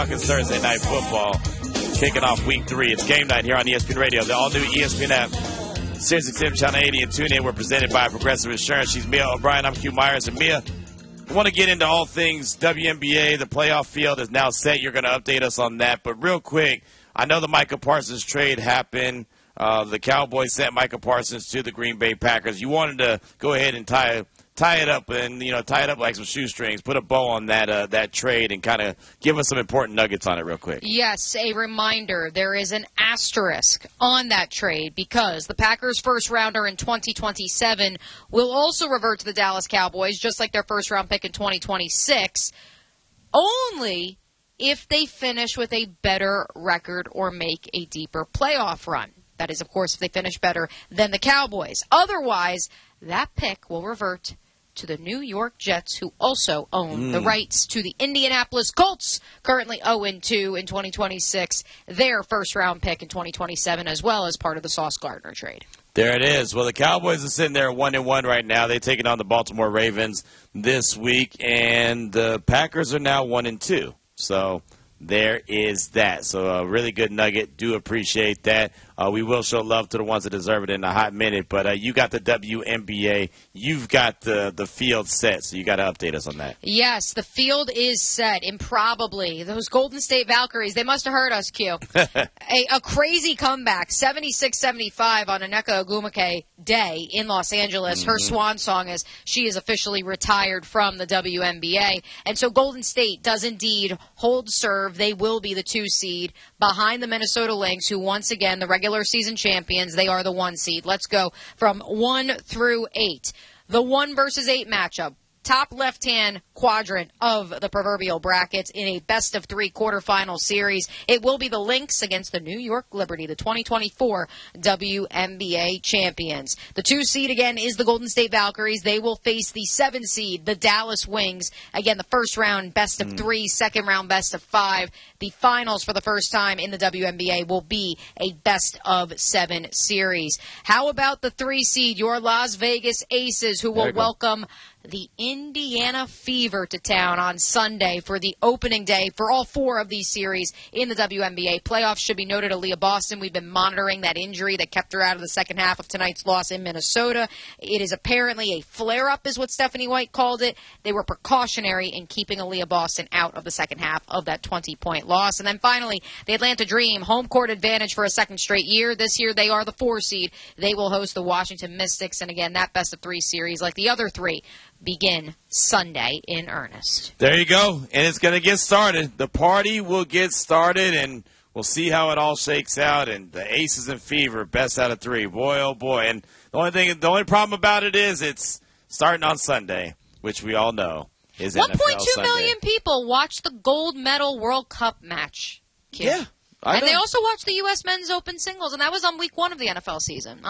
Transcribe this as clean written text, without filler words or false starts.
It's Thursday Night Football, kicking off Week 3. It's game night here on ESPN Radio. The all-new ESPN app, SiriusXM Channel 80 and TuneIn. We're presented by Progressive Insurance. She's Mia O'Brien. I'm Q Myers. And Mia, we want to get into all things WNBA. The playoff field is now set. You're going to update us on that. But real quick, I know the Micah Parsons trade happened. The Cowboys sent Micah Parsons to the Green Bay Packers. You wanted to go ahead and tie it up and, tie it up like some shoestrings, put a bow on that trade and kind of give us some important nuggets on it real quick. Yes, a reminder, there is an asterisk on that trade because the Packers' first-rounder in 2027 will also revert to the Dallas Cowboys, just like their first-round pick in 2026, only if they finish with a better record or make a deeper playoff run. That is, of course, if they finish better than the Cowboys. Otherwise, that pick will revert to the New York Jets, who also own the rights to the Indianapolis Colts, currently 0-2 in 2026, their first-round pick in 2027, as well as part of the Sauce Gardner trade. There it is. Well, the Cowboys are sitting there 1-1 right now. They're taking on the Baltimore Ravens this week, and the Packers are now 1-2. So there is that. So a really good nugget. Do appreciate that. We will show love to the ones that deserve it in a hot minute. But you got the WNBA. You've got the field set, so you got to update us on that. Yes, the field is set. Improbably. Those Golden State Valkyries, they must have heard us, Q. a crazy comeback, 76-75 on Nneka Ogwumike Day in Los Angeles. Her swan song is she is officially retired from the WNBA. And so Golden State does indeed hold serve. They will be the 2 seed behind the Minnesota Lynx, who once again, the regular season champions, they are the 1 seed. Let's go from 1 through 8. The 1 versus 8 matchup. Top left-hand quadrant of the proverbial brackets in a best-of-3 quarterfinal series. It will be the Lynx against the New York Liberty, the 2024 WNBA champions. The 2 seed, again, is the Golden State Valkyries. They will face the 7 seed, the Dallas Wings. Again, the first round, best-of-3, second round, best-of-5. The finals for the first time in the WNBA will be a best-of-7 series. How about the 3 seed, your Las Vegas Aces, who will welcome the Indiana Fever to town on Sunday for the opening day for all 4 of these series in the WNBA playoffs. Should be noted, Aaliyah Boston, we've been monitoring that injury that kept her out of the second half of tonight's loss in Minnesota. It is apparently a flare-up is what Stephanie White called it. They were precautionary in keeping Aaliyah Boston out of the second half of that 20-point loss. And then finally, the Atlanta Dream, home court advantage for a second straight year. This year they are the 4 seed. They will host the Washington Mystics. And again, that best-of-3 series, like the other 3, begin Sunday in earnest. There you go. And it's going to get started. The party will get started, and we'll see how it all shakes out. And the Aces and Fever, best out of 3. Boy, oh boy. And the only problem about it is it's starting on Sunday, which we all know is NFL 1.2 million people watched the gold medal World Cup match. Kid. Yeah. And they also watched the U.S. Men's Open Singles, and that was on week 1 of the NFL season.